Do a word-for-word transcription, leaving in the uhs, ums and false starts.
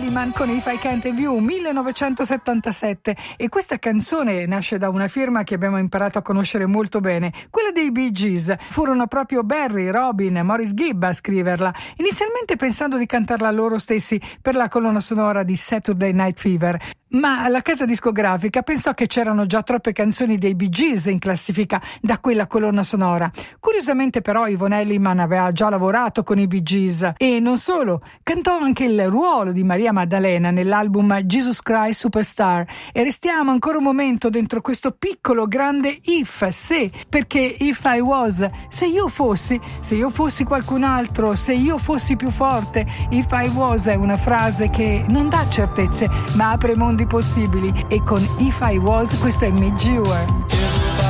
Elliman con If I Can't Have You, millenovecentosettantasette, e questa canzone nasce da una firma che abbiamo imparato a conoscere molto bene, quella dei Bee Gees. Furono proprio Barry, Robin e Maurice Gibb a scriverla, inizialmente pensando di cantarla loro stessi per la colonna sonora di Saturday Night Fever, ma la casa discografica pensò che c'erano già troppe canzoni dei Bee Gees in classifica da quella colonna sonora. Curiosamente però Yvonne Elliman aveva già lavorato con i Bee Gees e non solo, cantò anche il ruolo di Maria Maddalena nell'album Jesus Christ Superstar. E restiamo ancora un momento dentro questo piccolo grande if, se, perché if I was, se io fossi, se io fossi qualcun altro, se io fossi più forte. If I was è una frase che non dà certezze ma apre mondi possibili, e con If I Was questo è Midge Ure.